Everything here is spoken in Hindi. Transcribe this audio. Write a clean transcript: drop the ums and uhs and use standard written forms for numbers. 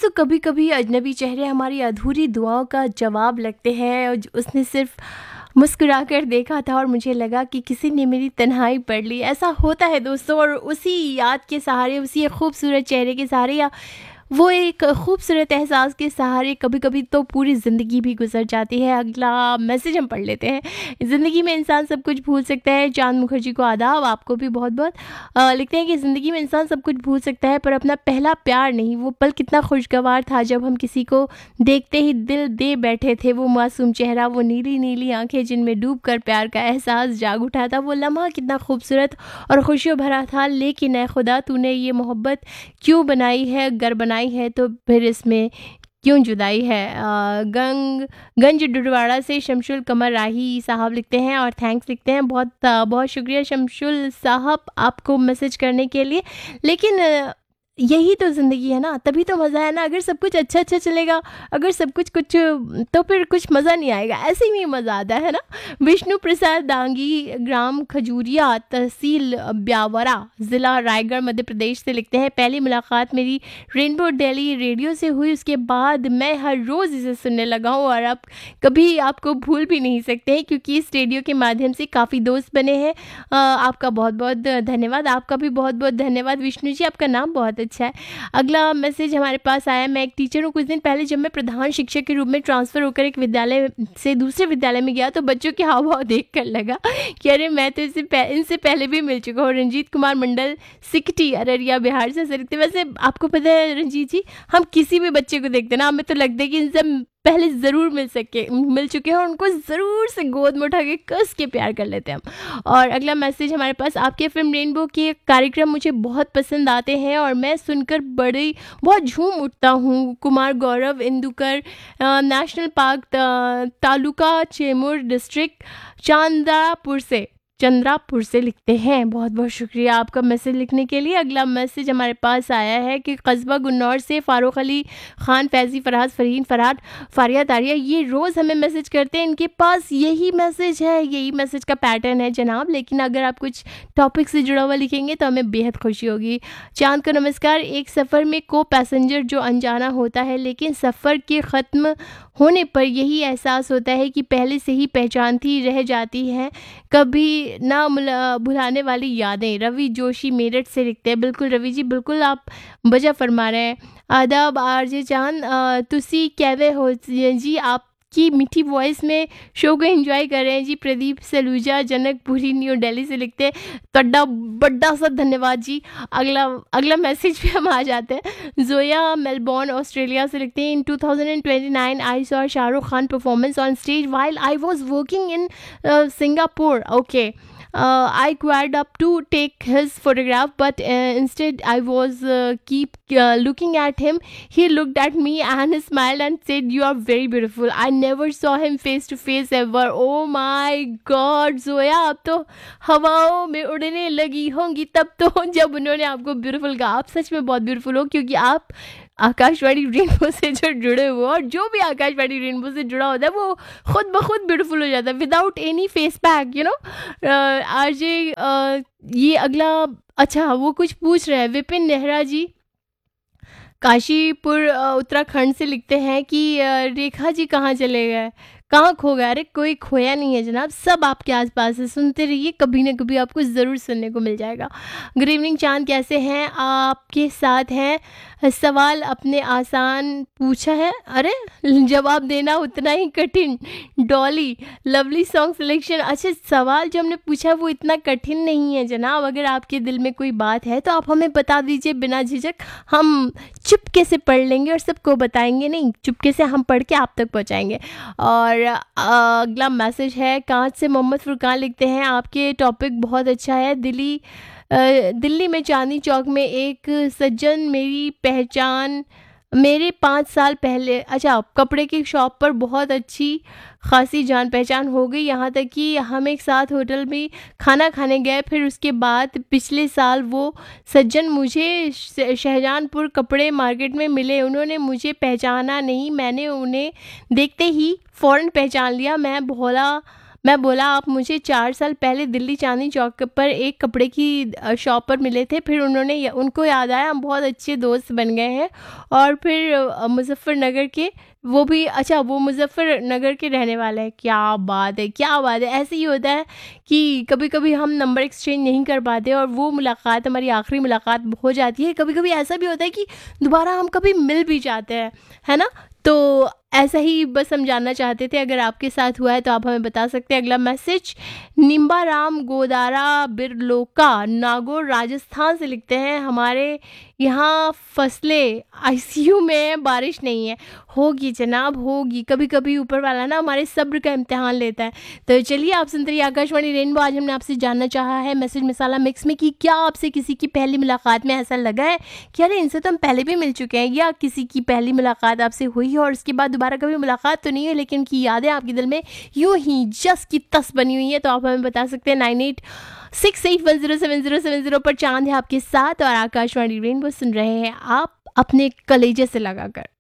दोस्तों कभी कभी अजनबी चेहरे हमारी अधूरी दुआओं का जवाब लगते हैं और उसने सिर्फ मुस्कुराकर देखा था और मुझे लगा कि किसी ने मेरी तन्हाई पढ़ ली। ऐसा होता है दोस्तों, और उसी याद के सहारे, उसी एक खूबसूरत चेहरे के सहारे या वो एक खूबसूरत एहसास के सहारे कभी कभी तो पूरी ज़िंदगी भी गुजर जाती है। अगला मैसेज हम पढ़ लेते हैं। ज़िंदगी में इंसान सब कुछ भूल सकता है। चांद मुखर्जी को आदाब, आपको भी बहुत बहुत। लिखते हैं कि ज़िंदगी में इंसान सब कुछ भूल सकता है पर अपना पहला प्यार नहीं। वो पल कितना खुशगवार था जब हम किसी को देखते ही दिल दे बैठे थे। वो मासूम चेहरा, वो नीली नीली आंखें जिनमें डूब कर प्यार का एहसास जाग उठा था। वो लम्हा कितना खूबसूरत और खुशियों भरा था। लेकिन ऐ खुदा, तूने ये मोहब्बत क्यों बनाई है? अगर बनाई है तो फिर इसमें क्यों जुदाई है? गंज डुडवाड़ा से शमशुल कमर राही साहब लिखते हैं और थैंक्स लिखते हैं। बहुत बहुत शुक्रिया शमशुल साहब आपको मैसेज करने के लिए। लेकिन यही तो ज़िंदगी है ना, तभी तो मज़ा है ना। अगर सब कुछ अच्छा अच्छा चलेगा, अगर सब कुछ कुछ तो फिर कुछ मज़ा नहीं आएगा। ऐसे ही नहीं मज़ा आता है ना। विष्णु प्रसाद दांगी, ग्राम खजूरिया, तहसील ब्यावरा, ज़िला रायगढ़, मध्य प्रदेश से लिखते हैं। पहली मुलाकात मेरी रेनबो दिल्ली रेडियो से हुई। उसके बाद मैं हर रोज़ इसे सुनने लगा हूँ और अब कभी आपको भूल भी नहीं सकते हैं क्योंकि इस रेडियो के माध्यम से काफ़ी दोस्त बने हैं। आपका बहुत बहुत धन्यवाद। आपका भी बहुत बहुत धन्यवाद विष्णु जी, आपका नाम बहुत अच्छा है। अगला मैसेज हमारे पास आया। मैं एक टीचर हूँ। कुछ दिन पहले जब मैं प्रधान शिक्षक के रूप में ट्रांसफ़र होकर एक विद्यालय से दूसरे विद्यालय में गया तो बच्चों के हाव भाव देख कर लगा कि अरे मैं तो इनसे पहले भी मिल चुका हूँ। रंजीत कुमार मंडल, सिकटी, अररिया, बिहार से सकते। वैसे आपको पता है रंजीत जी, हम किसी भी बच्चे को देखते ना, हमें तो लगता है कि इनसे पहले ज़रूर मिल चुके हैं और उनको ज़रूर से गोद में उठा के कस के प्यार कर लेते हैं हम। और अगला मैसेज हमारे पास। आपके फिल्म रेनबो के कार्यक्रम मुझे बहुत पसंद आते हैं और मैं सुनकर बहुत झूम उठता हूँ। Kumar Gaurav, इंदुकर, national park, taluka चेमूर, district Chandrapur से लिखते हैं। बहुत बहुत शुक्रिया आपका मैसेज लिखने के लिए। अगला मैसेज हमारे पास आया है कि कस्बा गुन्नौर से फारूक अली खान, फैज़ी, फराज, फरहीन, फरहाद, फारिया, तारिया, ये रोज़ हमें मैसेज करते हैं। इनके पास यही मैसेज है, यही मैसेज का पैटर्न है जनाब। लेकिन अगर आप कुछ टॉपिक से जुड़ा हुआ लिखेंगे तो हमें बेहद खुशी होगी। चांद को नमस्कार। एक सफ़र में को पैसेंजर जो अनजाना होता है, लेकिन सफ़र के ख़त्म होने पर यही एहसास होता है कि पहले से ही पहचान थी रह जाती है कभी ना भुलाने वाली यादें। रवि जोशी मेरठ से लिखते हैं। बिल्कुल रवि जी, बिल्कुल आप वजह फरमा रहे हैं। आदाब आरजे चांद, तुसी कैवे हो जी? आपकी मीठी वॉइस में शो को एंजॉय कर रहे हैं जी। प्रदीप सलूजा, जनकपुरी, न्यू दिल्ली से लिखते हैं। तड्डा बड्डा सा धन्यवाद जी। अगला मैसेज पे हम आ जाते हैं। जोया मेलबोर्न, ऑस्ट्रेलिया से लिखते हैं। इन 2029 I saw Shahrukh Khan performance on stage while I was working in Singapore. Okay. I queued up to take his photograph, but instead I was keep looking at him. He looked at me and smiled and said, "You are very beautiful." I never saw him face to face ever. Oh my God, Zoya आप तो हवाओं में उड़ने लगी होंगी तब तो जब उन्होंने आपको ब्यूटीफुल कहा। आप सच में बहुत ब्यूटीफुल हो क्योंकि आप आकाशवाणी रेनबो से जो जुड़े हुए, और जो भी आकाशवाणी रेनबो से जुड़ा होता है वो खुद ब खुद ब्यूटीफुल हो जाता है without any face pack, you know. RJ ये अगला, अच्छा वो कुछ पूछ रहे हैं। विपिन नेहरा जी, काशीपुर, उत्तराखंड से लिखते हैं कि रेखा जी कहाँ चले गए, कहाँ खो गए? अरे कोई खोया नहीं है जनाब, सब आपके आसपास है। सुनते रहिए, कभी ना कभी आपको ज़रूर सुनने को मिल जाएगा। गुड इवनिंग चांद, कैसे हैं? आपके साथ हैं सवाल अपने आसान पूछा है, अरे जवाब देना उतना ही कठिन। Dolly, lovely song selection. अच्छा, सवाल जो हमने पूछा वो इतना कठिन नहीं है जनाब। अगर आपके दिल में कोई बात है तो आप हमें बता दीजिए बिना झिझक। हम चुपके से पढ़ लेंगे और सबको बताएंगे नहीं, चुपके से हम पढ़ के आप तक पहुंचाएंगे। और अगला मैसेज है कांच से मोहम्मद फुरकान लिखते हैं। आपके टॉपिक बहुत अच्छा है। दिल्ली में चांदनी चौक में एक सज्जन मेरे 5 साल पहले, अच्छा, कपड़े की शॉप पर बहुत अच्छी खासी जान पहचान हो गई, यहाँ तक कि हम एक साथ होटल में खाना खाने गए। फिर उसके बाद पिछले साल वो सज्जन मुझे शाहजहानपुर कपड़े मार्केट में मिले। उन्होंने मुझे पहचाना नहीं, मैंने उन्हें देखते ही फ़ौरन पहचान लिया। मैं बोला आप मुझे 4 साल पहले दिल्ली चांदनी चौक पर एक कपड़े की शॉप पर मिले थे, फिर उनको याद आया, हम बहुत अच्छे दोस्त बन गए हैं। और फिर मुज़फ़्फ़रनगर के वो भी, अच्छा वो मुज़फ़्फ़रनगर के रहने वाले हैं। क्या बात है, क्या बात है! ऐसे ही होता है कि कभी-कभी हम नंबर एक्सचेंज नहीं कर पाते और वो मुलाकात हमारी आखिरी मुलाकात हो जाती है। कभी-कभी ऐसा भी होता है कि दोबारा हम कभी मिल भी जाते हैं, है ना? तो ऐसा ही बस हम जानना चाहते थे, अगर आपके साथ हुआ है तो आप हमें बता सकते हैं। अगला मैसेज निम्बाराम गोदारा बिरलोका नागौर राजस्थान से लिखते हैं, हमारे यहाँ फसलें आईसीयू में हैं, बारिश नहीं है। होगी जनाब, होगी। कभी-कभी ऊपर वाला ना हमारे सब्र का इम्तिहान लेता है। तो चलिए, आप सुनते रहिए आकाशवाणी रेनबो। आज हमने आपसे जानना चाहा है मैसेज मसाला मिक्स में कि क्या आपसे किसी की पहली मुलाकात में ऐसा लगा है कि अरे इनसे तो हम पहले भी मिल चुके हैं, या किसी की पहली मुलाकात आपसे हुई है और उसके बाद दोबारा कभी मुलाकात तो नहीं है, लेकिन की यादें आपके दिल में यूं ही जस की तस बनी हुई है। तो आप हमें बता सकते हैं। 9868107070 पर चांद है आपके साथ और आकाशवाणी रेनबो सुन रहे हैं आप अपने कलेजे से लगाकर।